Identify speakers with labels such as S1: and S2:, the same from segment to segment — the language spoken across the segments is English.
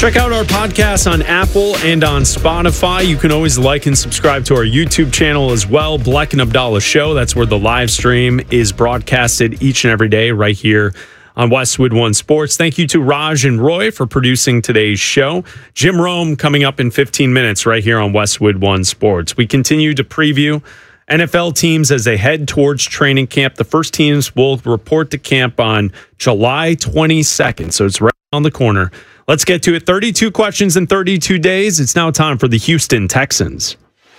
S1: Check out our podcast on Apple and on Spotify. You can always like and subscribe to our YouTube channel as well, Bleck and Abdallah Show. That's where the live stream is broadcasted each and every day right here on Westwood One Sports. Thank you to Raj and Roy for producing today's show. Jim Rome coming up in 15 minutes right here on Westwood One Sports. We continue to preview NFL teams as they head towards training camp. The first teams will report to camp on July 22nd, so it's right on the corner. Let's get to it. 32 questions in 32 days. It's now time for the Houston Texans.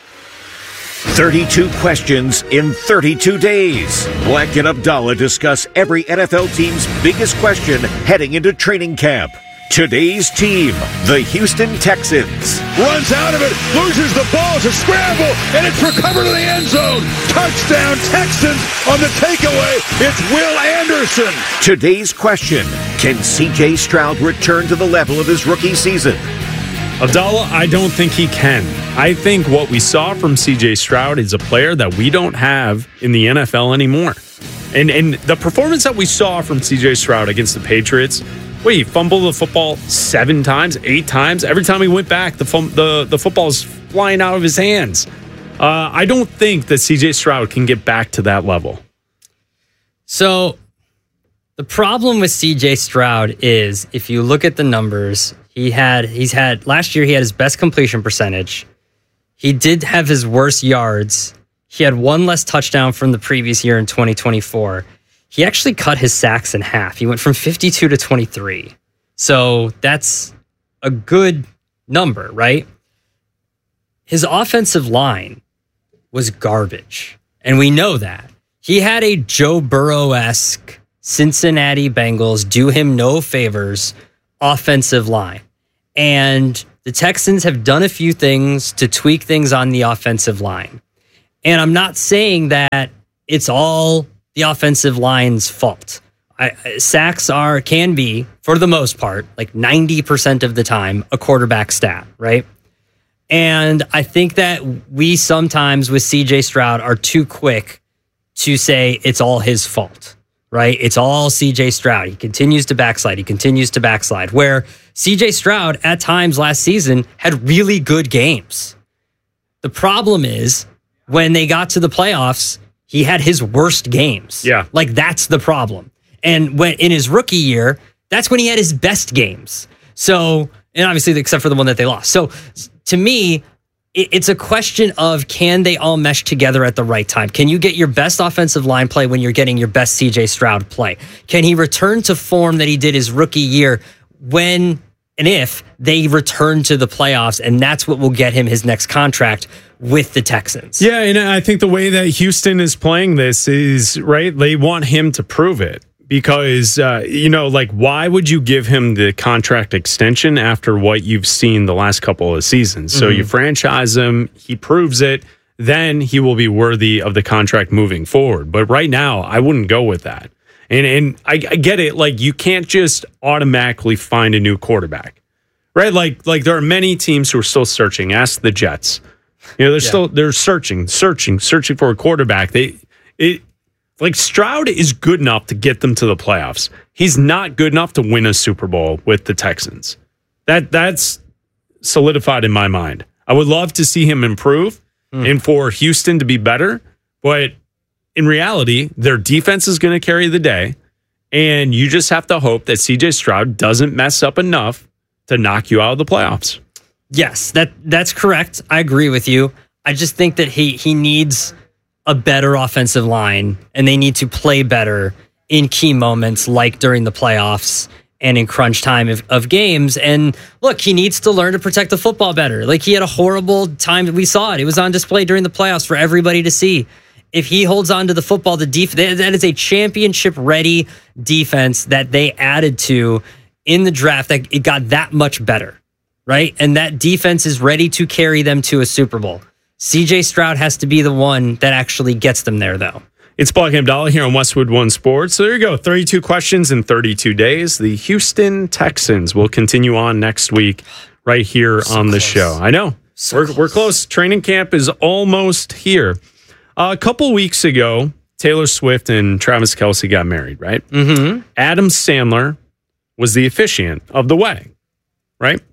S2: 32 questions in 32 days. Bleck and Abdallah discuss every NFL team's biggest question heading into training camp. Today's team, the Houston Texans.
S3: Runs out of it, loses the ball, it's a scramble, and it's recovered in the end zone. Touchdown Texans on the takeaway. It's Will Anderson.
S2: Today's question, can C.J. Stroud return to the level of his rookie season?
S1: Abdallah, I don't think he can. I think what we saw from C.J. Stroud is a player that we don't have in the NFL anymore. And the performance that we saw from C.J. Stroud against the Patriots, he fumbled the football 7 times, 8 times. Every time he went back, the football's flying out of his hands. I don't think that C.J. Stroud can get back to that level.
S4: So the problem with C.J. Stroud is, if you look at the numbers, last year he had his best completion percentage. He did have his worst yards. He had 1 less touchdown from the previous year in 2024. He actually cut his sacks in half. He went from 52 to 23. So that's a good number, right? His offensive line was garbage. And we know that. He had a Joe Burrow-esque Cincinnati Bengals do him no favors offensive line. And the Texans have done a few things to tweak things on the offensive line. And I'm not saying that it's all the offensive line's fault. Sacks can be, for the most part, like 90% of the time, a quarterback stat, right? And I think that we sometimes with CJ Stroud are too quick to say it's all his fault, right? It's all CJ Stroud. He continues to backslide. Where CJ Stroud at times last season had really good games. The problem is when they got to the playoffs, he had his worst games.
S1: Yeah.
S4: Like, that's the problem. And when in his rookie year, that's when he had his best games. So, and obviously, except for the one that they lost. So, to me, it's a question of, can they all mesh together at the right time? Can you get your best offensive line play when you're getting your best CJ Stroud play? Can he return to form that he did his rookie year when and if they return to the playoffs? And that's what will get him his next contract with the Texans.
S1: Yeah, and I think the way that Houston is playing this is, right, they want him to prove it. Because, why would you give him the contract extension after what you've seen the last couple of seasons? So you franchise him, he proves it, then he will be worthy of the contract moving forward. But right now, I wouldn't go with that. And I get it. Like, you can't just automatically find a new quarterback, right? Like there are many teams who are still searching. Ask the Jets. They're searching for a quarterback. Stroud is good enough to get them to the playoffs. He's not good enough to win a Super Bowl with the Texans. That's solidified in my mind. I would love to see him improve and for Houston to be better, but in reality, their defense is going to carry the day, and you just have to hope that CJ Stroud doesn't mess up enough to knock you out of the playoffs.
S4: Yes, that's correct. I agree with you. I just think that he needs a better offensive line, and they need to play better in key moments like during the playoffs and in crunch time of games. And look, he needs to learn to protect the football better. Like, he had a horrible time. We saw it. It was on display during the playoffs for everybody to see. If he holds on to the football, that is a championship-ready defense that they added to in the draft. That it got that much better, right? And that defense is ready to carry them to a Super Bowl. CJ Stroud has to be the one that actually gets them there, though.
S1: It's Bleck and Abdallah here on Westwood One Sports. So there you go, 32 questions in 32 days. The Houston Texans will continue on next week right here on the show. I know. We're close. Training camp is almost here. A couple weeks ago, Taylor Swift and Travis Kelce got married, right? Mm-hmm. Adam Sandler was the officiant of the wedding, right?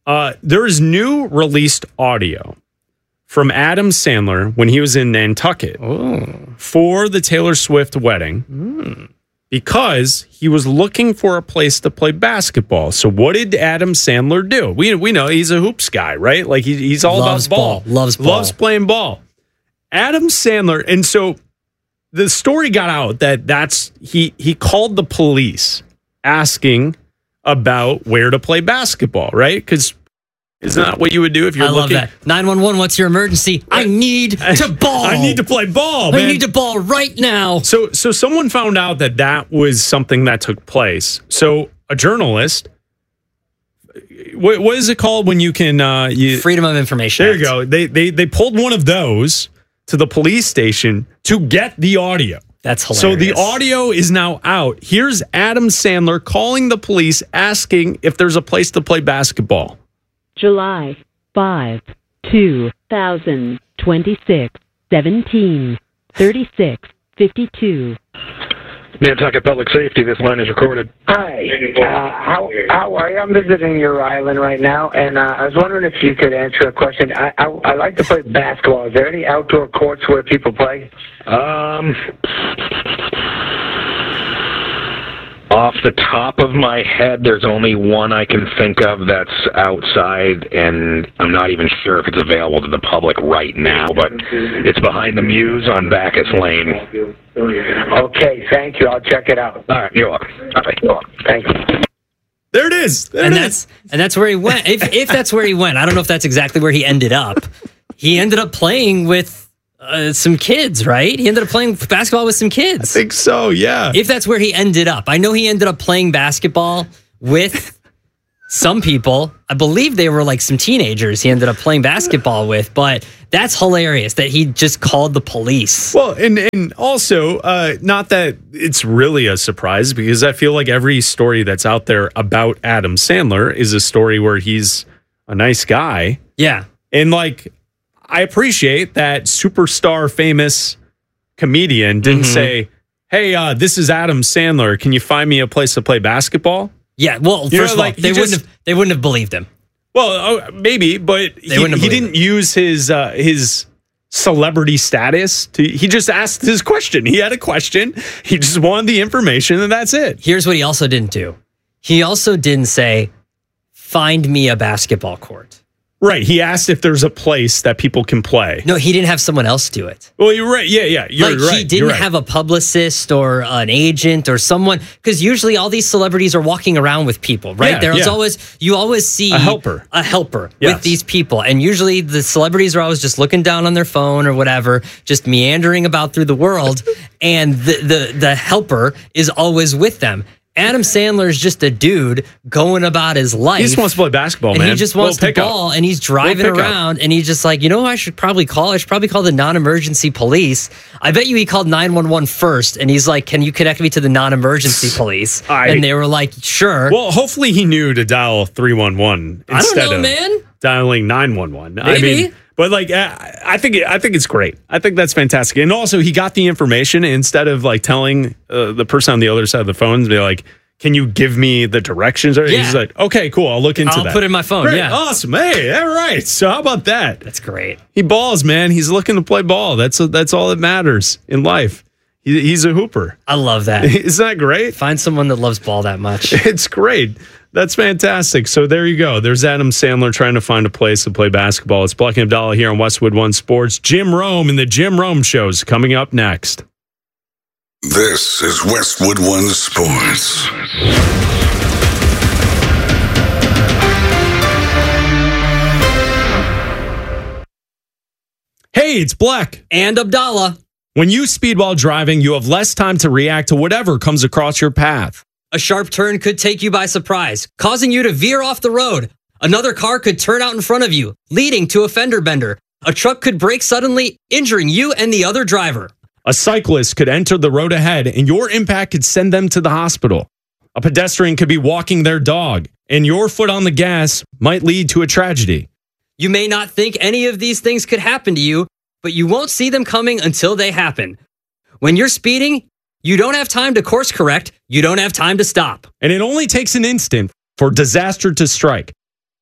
S1: there is new released audio from Adam Sandler when he was in Nantucket for the Taylor Swift wedding because he was looking for a place to play basketball. So what did Adam Sandler do? We know he's a hoops guy, right? Like he's all
S4: Loves
S1: about ball. Loves playing ball. Adam Sandler, and so the story got out that he called the police asking about where to play basketball, right? Because isn't that what you would do if you're looking? I love
S4: that. 911, what's your emergency? I need to ball.
S1: I need to play ball, man.
S4: I need to ball right now.
S1: So someone found out that was something that took place. So a journalist, what is it called when you can...
S4: Freedom of Information
S1: There you go. They pulled one of those to the police station to get the audio.
S4: That's hilarious.
S1: So the audio is now out. Here's Adam Sandler calling the police asking if there's a place to play basketball.
S5: July 5, 2026, 17:36:52.
S6: Nantucket Public Safety, this line is recorded.
S7: Hi, how are you? I'm visiting your island right now, and I was wondering if you could answer a question. I like to play basketball. Is there any outdoor courts where people play?
S6: Off the top of my head, there's only one I can think of that's outside, and I'm not even sure if it's available to the public right now, but it's behind the Muse on Bacchus Lane.
S7: Okay, thank you. I'll check it out.
S6: All right, you're welcome. All right, you're welcome.
S7: Thank you.
S1: There it is.
S4: That's where he went. If that's where he went, I don't know if that's exactly where he ended up. He ended up playing with some kids, right? He ended up playing basketball with some kids.
S1: I think so, yeah.
S4: If that's where he ended up. I know he ended up playing basketball with some people. I believe they were like some teenagers he ended up playing basketball with, but that's hilarious that he just called the police.
S1: Well, and also, not that it's really a surprise, because I feel like every story that's out there about Adam Sandler is a story where he's a nice guy.
S4: Yeah.
S1: And like, I appreciate that superstar famous comedian didn't say, hey, this is Adam Sandler. Can you find me a place to play basketball?
S4: Yeah, well, first of all, they wouldn't have believed him.
S1: Well, maybe, but he didn't use his celebrity status. He just asked his question. He had a question. He just wanted the information, and that's it.
S4: Here's what he also didn't do. He also didn't say, find me a basketball court.
S1: Right. He asked if there's a place that people can play.
S4: No, he didn't have someone else do it.
S1: Well, you're right. Yeah. You're right.
S4: He didn't have a publicist or an agent or someone, because usually all these celebrities are walking around with people, right? You always see
S1: a helper
S4: with these people. And usually the celebrities are always just looking down on their phone or whatever, just meandering about through the world. And the helper is always with them. Adam Sandler is just a dude going about his life.
S1: He just wants to play basketball,
S4: and
S1: man.
S4: He just wants to ball, and he's driving around, and he's just like, you know who I should probably call? I should probably call the non-emergency police. I bet you he called 911 first, and he's like, can you connect me to the non-emergency police? And they were like, sure.
S1: Well, hopefully he knew to dial 311 instead of dialing 911.
S4: Maybe.
S1: I mean, but like, I think it's great. I think that's fantastic. And also, he got the information instead of like telling the person on the other side of the phone, be like, "Can you give me the directions?" Yeah. He's like, "Okay, cool. I'll look into that.
S4: I'll put it in my phone."
S1: Great,
S4: yeah,
S1: awesome. Hey, all right. So how about that?
S4: That's great.
S1: He balls, man. He's looking to play ball. That's all that matters in life. He's a hooper.
S4: I love that.
S1: Isn't that great?
S4: Find someone that loves ball that much.
S1: It's great. That's fantastic. So there you go. There's Adam Sandler trying to find a place to play basketball. It's Black and Abdallah here on Westwood One Sports. Jim Rome and the Jim Rome Show's coming up next.
S8: This is Westwood One Sports.
S1: Hey, it's Black
S4: and Abdallah.
S1: When you speed while driving, you have less time to react to whatever comes across your path.
S4: A sharp turn could take you by surprise, causing you to veer off the road. Another car could turn out in front of you, leading to a fender bender. A truck could brake suddenly, injuring you and the other driver.
S1: A cyclist could enter the road ahead, and your impact could send them to the hospital. A pedestrian could be walking their dog, and your foot on the gas might lead to a tragedy.
S4: You may not think any of these things could happen to you, but you won't see them coming until they happen. When you're speeding, you don't have time to course correct. You don't have time to stop.
S1: And it only takes an instant for disaster to strike.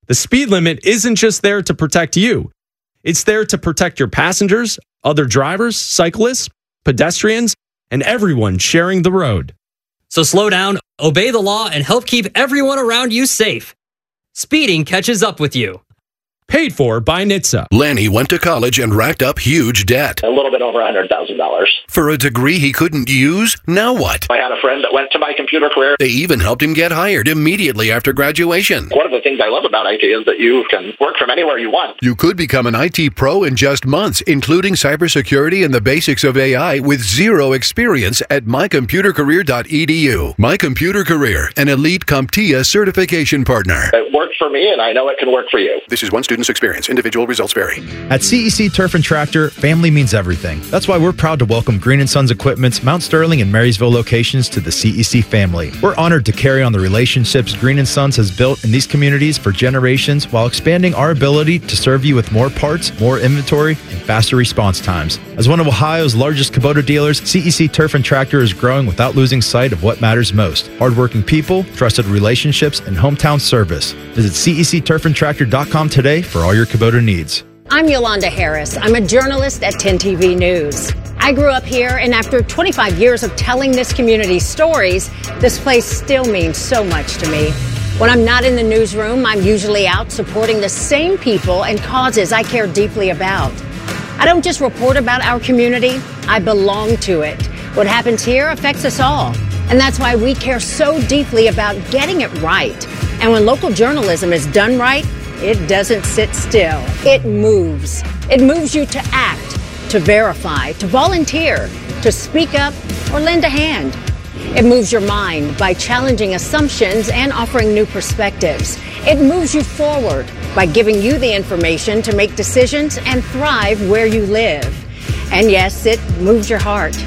S1: The speed limit isn't just there to protect you. It's there to protect your passengers, other drivers, cyclists, pedestrians, and everyone sharing the road.
S4: So slow down, obey the law, and help keep everyone around you safe. Speeding catches up with you.
S1: Paid for by NHTSA.
S9: Lanny went to college and racked up huge debt.
S10: A little bit over $100,000.
S9: For a degree he couldn't use, now what?
S10: I had a friend that went to My Computer Career.
S9: They even helped him get hired immediately after graduation.
S10: One of the things I love about IT is that you can work from anywhere you want.
S9: You could become an IT pro in just months, including cybersecurity and the basics of AI with zero experience at mycomputercareer.edu. My Computer Career, an elite CompTIA certification partner.
S10: It worked for me, and I know it can work for you.
S9: This is one student's experience. Individual results vary.
S11: At CEC Turf and Tractor, family means everything. That's why we're proud to welcome Green & Sons Equipment's Mount Sterling and Marysville locations to the CEC family. We're honored to carry on the relationships Green & Sons has built in these communities for generations while expanding our ability to serve you with more parts, more inventory, and faster response times. As one of Ohio's largest Kubota dealers, CEC Turf and Tractor is growing without losing sight of what matters most: hardworking people, trusted relationships, and hometown service. Visit CECTurfandTractor.com today for all your Kubota needs.
S12: I'm Yolanda Harris. I'm a journalist at 10 TV News. I grew up here, and after 25 years of telling this community's stories, this place still means so much to me. When I'm not in the newsroom, I'm usually out supporting the same people and causes I care deeply about. I don't just report about our community, I belong to it. What happens here affects us all, and that's why we care so deeply about getting it right. And when local journalism is done right, it doesn't sit still. It moves. It moves you to act, to verify, to volunteer, to speak up, or lend a hand. It moves your mind by challenging assumptions and offering new perspectives. It moves you forward by giving you the information to make decisions and thrive where you live. And yes, it moves your heart.